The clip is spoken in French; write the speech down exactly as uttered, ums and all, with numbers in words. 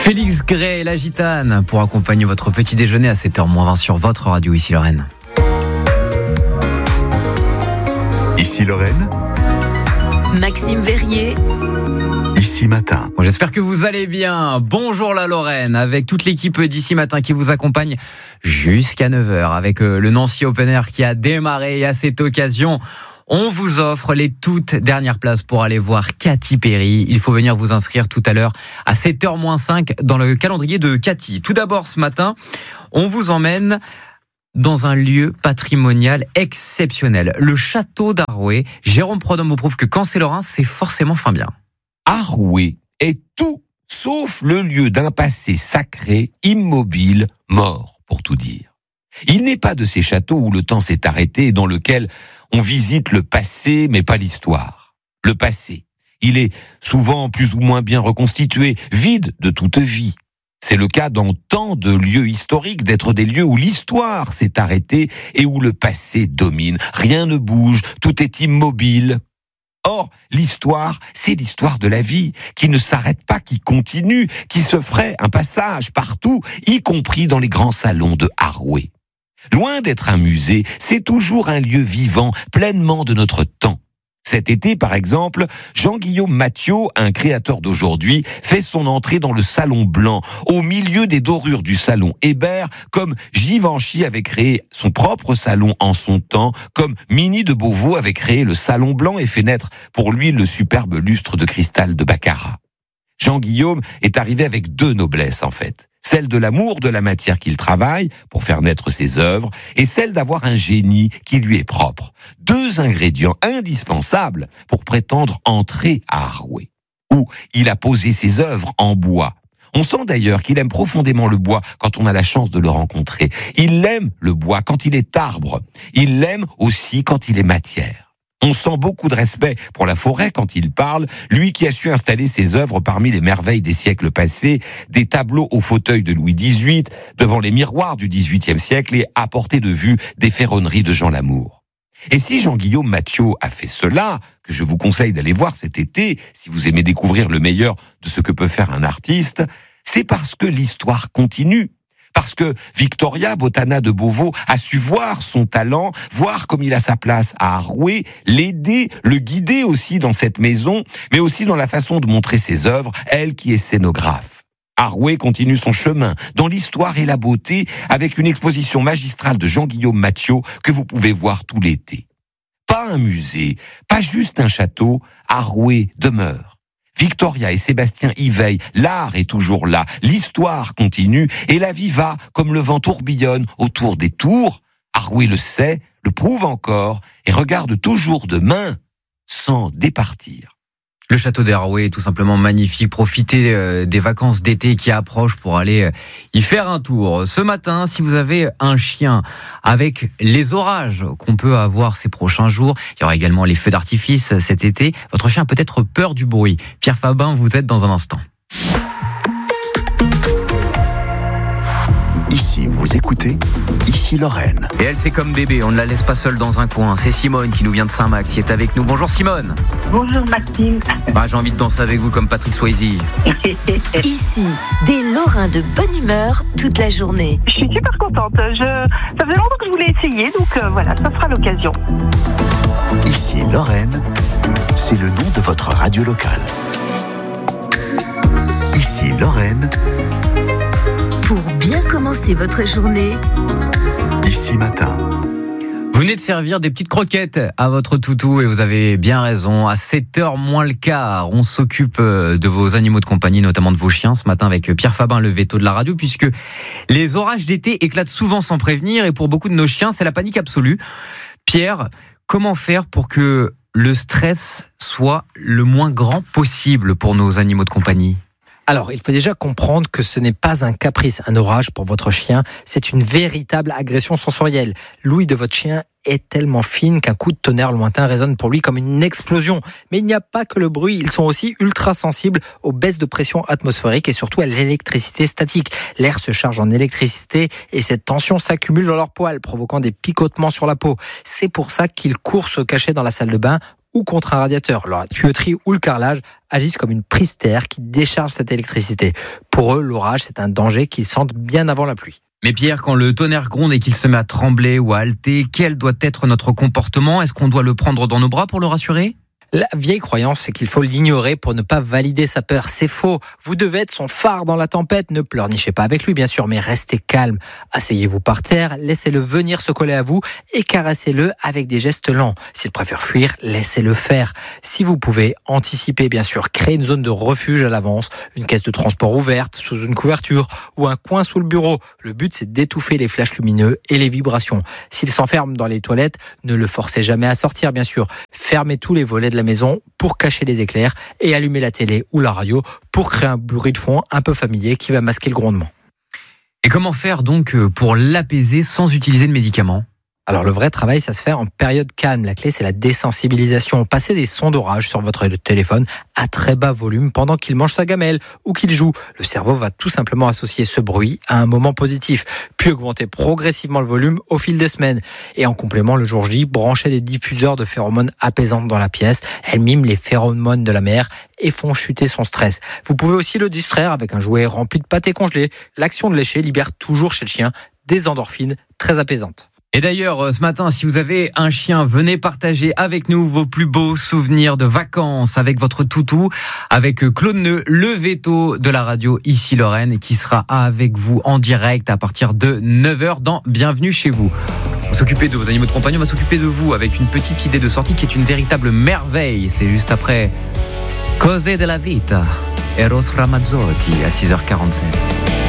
Félix Gray et la Gitane pour accompagner votre petit déjeuner à sept heures moins vingt sur votre radio, ici Lorraine. Ici Lorraine. Maxime Verrier. Ici Matin. Bon, j'espère que vous allez bien. Bonjour la Lorraine, avec toute l'équipe d'Ici Matin qui vous accompagne jusqu'à neuf heures avec le Nancy Open Air qui a démarré. Et à cette occasion, on vous offre les toutes dernières places pour aller voir Katy Perry. Il faut venir vous inscrire tout à l'heure à sept heures moins cinq dans le calendrier de Katy. Tout d'abord, ce matin, on vous emmène dans un lieu patrimonial exceptionnel, le château d'Arouet. Jérôme Prodhomme vous prouve que quand c'est lorrain, c'est forcément fin bien. Arouet est tout sauf le lieu d'un passé sacré, immobile, mort, pour tout dire. Il n'est pas de ces châteaux où le temps s'est arrêté et dans lequel on visite le passé, mais pas l'histoire. Le passé, il est souvent plus ou moins bien reconstitué, vide de toute vie. C'est le cas dans tant de lieux historiques, d'être des lieux où l'histoire s'est arrêtée et où le passé domine. Rien ne bouge, tout est immobile. Or, l'histoire, c'est l'histoire de la vie, qui ne s'arrête pas, qui continue, qui se ferait un passage partout, y compris dans les grands salons de Arouet. Loin d'être un musée, c'est toujours un lieu vivant, pleinement de notre temps. Cet été, par exemple, Jean-Guillaume Mathieu, un créateur d'aujourd'hui, fait son entrée dans le Salon Blanc, au milieu des dorures du Salon Hébert, comme Givenchy avait créé son propre salon en son temps, comme Minnie de Beauvau avait créé le Salon Blanc et fait naître pour lui le superbe lustre de cristal de Baccarat. Jean-Guillaume est arrivé avec deux noblesses, en fait. Celle de l'amour de la matière qu'il travaille pour faire naître ses œuvres et celle d'avoir un génie qui lui est propre. Deux ingrédients indispensables pour prétendre entrer à Arouet, où il a posé ses œuvres en bois. On sent d'ailleurs qu'il aime profondément le bois quand on a la chance de le rencontrer. Il aime le bois quand il est arbre. Il l'aime aussi quand il est matière. On sent beaucoup de respect pour la forêt quand il parle, lui qui a su installer ses œuvres parmi les merveilles des siècles passés, des tableaux au fauteuil de Louis dix-huit, devant les miroirs du dix-huitième siècle et à portée de vue des ferronneries de Jean Lamour. Et si Jean-Guillaume Mathieu a fait cela, que je vous conseille d'aller voir cet été, si vous aimez découvrir le meilleur de ce que peut faire un artiste, c'est parce que l'histoire continue. Parce que Victoria Botana de Beauvau a su voir son talent, voir comme il a sa place à Arouet, l'aider, le guider aussi dans cette maison, mais aussi dans la façon de montrer ses œuvres, elle qui est scénographe. Arouet continue son chemin dans l'histoire et la beauté avec une exposition magistrale de Jean-Guillaume Mathieu que vous pouvez voir tout l'été. Pas un musée, pas juste un château, Arouet demeure. Victoria et Sébastien y veillent, l'art est toujours là, l'histoire continue et la vie va comme le vent tourbillonne autour des tours. Arouet le sait, le prouve encore et regarde toujours demain sans départir. Le château d'Arouet est tout simplement magnifique. Profitez euh, des vacances d'été qui approchent pour aller euh, y faire un tour. Ce matin, si vous avez un chien, avec les orages qu'on peut avoir ces prochains jours, il y aura également les feux d'artifice cet été, votre chien a peut-être peur du bruit. Pierre Fabin, vous êtes dans un instant. Ici, vous écoutez Ici Lorraine. Et elle, c'est comme bébé, on ne la laisse pas seule dans un coin. C'est Simone qui nous vient de Saint-Max, qui est avec nous. Bonjour Simone. Bonjour Maxime. Bah, j'ai envie de danser avec vous comme Patrick Swayze. Ici, des Lorrains de bonne humeur toute la journée. Je suis super contente. Je... Ça faisait longtemps que je voulais essayer, donc euh, voilà, ça sera l'occasion. Ici Lorraine, c'est le nom de votre radio locale. Ici Lorraine. Pour bien commencer votre journée, Ici Matin. Vous venez de servir des petites croquettes à votre toutou et vous avez bien raison. À sept heures moins le quart, on s'occupe de vos animaux de compagnie, notamment de vos chiens, ce matin avec Pierre Fabin, le veto de la radio, puisque les orages d'été éclatent souvent sans prévenir et pour beaucoup de nos chiens, c'est la panique absolue. Pierre, comment faire pour que le stress soit le moins grand possible pour nos animaux de compagnie ? Alors, il faut déjà comprendre que ce n'est pas un caprice, un orage pour votre chien, c'est une véritable agression sensorielle. L'ouïe de votre chien est tellement fine qu'un coup de tonnerre lointain résonne pour lui comme une explosion. Mais il n'y a pas que le bruit, ils sont aussi ultra sensibles aux baisses de pression atmosphérique et surtout à l'électricité statique. L'air se charge en électricité et cette tension s'accumule dans leurs poils, provoquant des picotements sur la peau. C'est pour ça qu'ils courent se cacher dans la salle de bain ou contre un radiateur. La tuyauterie ou le carrelage agissent comme une prise terre qui décharge cette électricité. Pour eux, l'orage, c'est un danger qu'ils sentent bien avant la pluie. Mais Pierre, quand le tonnerre gronde et qu'il se met à trembler ou à halter, quel doit être notre comportement ? Est-ce qu'on doit le prendre dans nos bras pour le rassurer ? La vieille croyance, c'est qu'il faut l'ignorer pour ne pas valider sa peur. C'est faux. Vous devez être son phare dans la tempête. Ne pleurnichez pas avec lui, bien sûr, mais restez calme. Asseyez-vous par terre, laissez-le venir se coller à vous et caressez-le avec des gestes lents. S'il préfère fuir, laissez-le faire. Si vous pouvez, anticipez, bien sûr. Créez une zone de refuge à l'avance, une caisse de transport ouverte, sous une couverture ou un coin sous le bureau. Le but, c'est d'étouffer les flashs lumineux et les vibrations. S'il s'enferme dans les toilettes, ne le forcez jamais à sortir, bien sûr. Fermez tous les volets de la maison pour cacher les éclairs et allumer la télé ou la radio pour créer un bruit de fond un peu familier qui va masquer le grondement. Et comment faire donc pour l'apaiser sans utiliser de médicaments ? Alors le vrai travail, ça se fait en période calme. La clé, c'est la désensibilisation. Passez des sons d'orage sur votre téléphone à très bas volume pendant qu'il mange sa gamelle ou qu'il joue. Le cerveau va tout simplement associer ce bruit à un moment positif, puis augmenter progressivement le volume au fil des semaines. Et en complément, le jour J, branchez des diffuseurs de phéromones apaisantes dans la pièce. Elles miment les phéromones de la mère et font chuter son stress. Vous pouvez aussi le distraire avec un jouet rempli de pâté congelé. L'action de lécher libère toujours chez le chien des endorphines très apaisantes. Et d'ailleurs, ce matin, si vous avez un chien, venez partager avec nous vos plus beaux souvenirs de vacances avec votre toutou, avec Claude Neu, le veto de la radio ici Lorraine, qui sera avec vous en direct à partir de neuf heures dans Bienvenue chez vous. On va s'occuper de vos animaux de compagnie, on va s'occuper de vous avec une petite idée de sortie qui est une véritable merveille. C'est juste après Cose della Vita, Eros Ramazzotti à six heures quarante-sept.